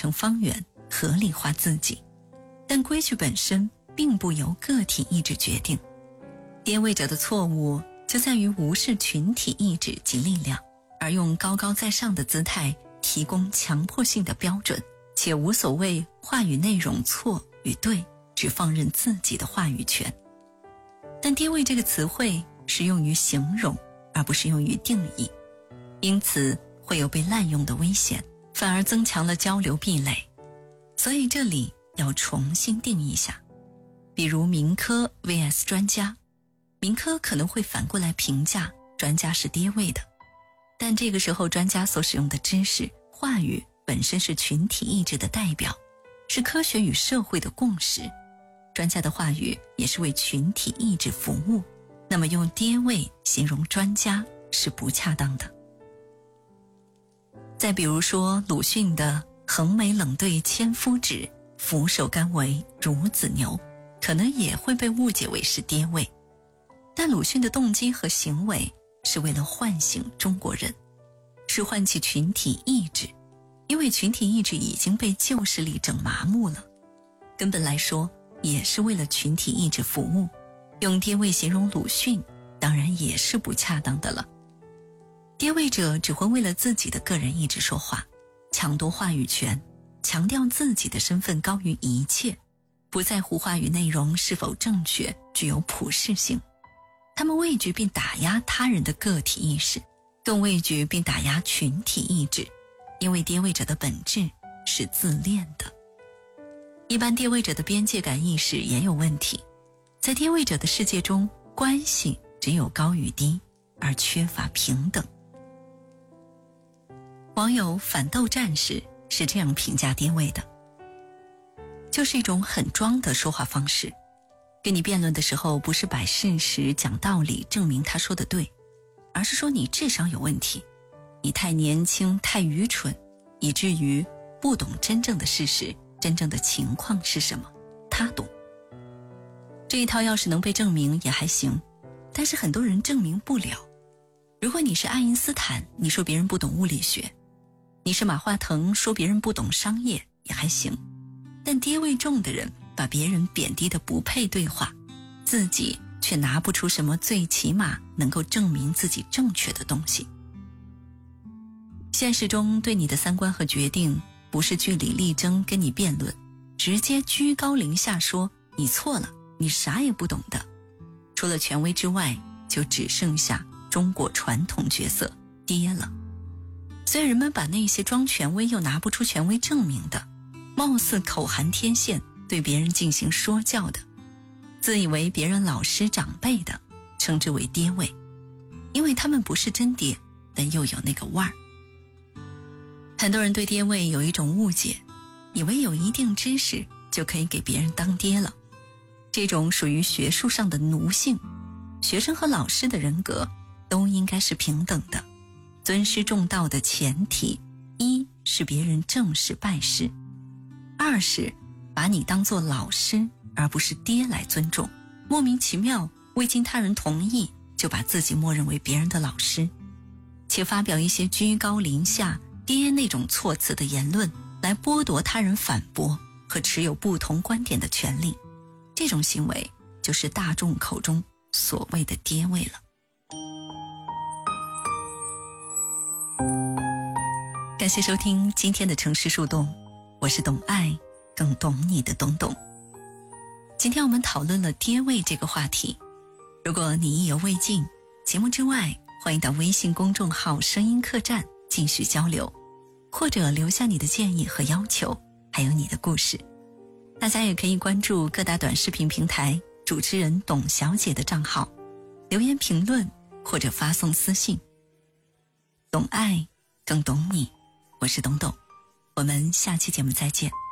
成方圆，合理化自己。但规矩本身并不由个体意志决定。跌位者的错误就在于无视群体意志及力量，而用高高在上的姿态提供强迫性的标准，且无所谓话语内容错与对，只放任自己的话语权。但跌位这个词汇是用于形容，而不是用于定义，因此会有被滥用的危险，反而增强了交流壁垒。所以这里要重新定义一下，比如民科 vs 专家，民科可能会反过来评价专家是跌位的，但这个时候专家所使用的知识话语本身是群体意志的代表，是科学与社会的共识，专家的话语也是为群体意志服务，那么用跌位形容专家是不恰当的。再比如说鲁迅的横眉冷对千夫指，俯首甘为孺子牛，可能也会被误解为是跌位。但鲁迅的动机和行为是为了唤醒中国人，是唤起群体意志，因为群体意志已经被旧势力整麻木了，根本来说也是为了群体意志服务。用跌位形容鲁迅当然也是不恰当的了。跌位者只会为了自己的个人意志说话，抢夺话语权，强调自己的身份高于一切，不在乎话语内容是否正确，具有普适性。他们畏惧并打压他人的个体意识，更畏惧并打压群体意志，因为跌位者的本质是自恋的。一般跌位者的边界感意识也有问题，在跌位者的世界中，关系只有高与低，而缺乏平等。网友反斗战士是这样评价跌位的，就是一种很装的说话方式，跟你辩论的时候不是摆事实讲道理证明他说的对，而是说你智商有问题，你太年轻太愚蠢，以至于不懂真正的事实，真正的情况是什么，他懂。这一套要是能被证明也还行，但是很多人证明不了。如果你是爱因斯坦，你说别人不懂物理学，你是马化腾，说别人不懂商业也还行，但跌位重的人把别人贬低的不配对话，自己却拿不出什么最起码能够证明自己正确的东西。现实中对你的三观和决定，不是据理力争跟你辩论，直接居高临下说你错了，你啥也不懂的。除了权威之外，就只剩下中国传统角色跌了。所以人们把那些装权威又拿不出权威证明的，貌似口含天线对别人进行说教的，自以为别人老师长辈的，称之为跌位，因为他们不是真跌，但又有那个味儿。很多人对跌位有一种误解，以为有一定知识就可以给别人当爹了，这种属于学术上的奴性。学生和老师的人格都应该是平等的，尊师重道的前提，一是别人正视拜师，二是把你当作老师而不是爹来尊重，莫名其妙未经他人同意就把自己默认为别人的老师，且发表一些居高临下爹那种措辞的言论来剥夺他人反驳和持有不同观点的权利，这种行为就是大众口中所谓的跌位了。感谢收听今天的城市树洞，我是懂爱更懂你的懂懂。今天我们讨论了跌位这个话题，如果你意犹未尽，节目之外欢迎到微信公众号声音客栈继续交流，或者留下你的建议和要求，还有你的故事。大家也可以关注各大短视频平台主持人董小姐的账号，留言评论或者发送私信。懂爱更懂你，我是董董，我们下期节目再见。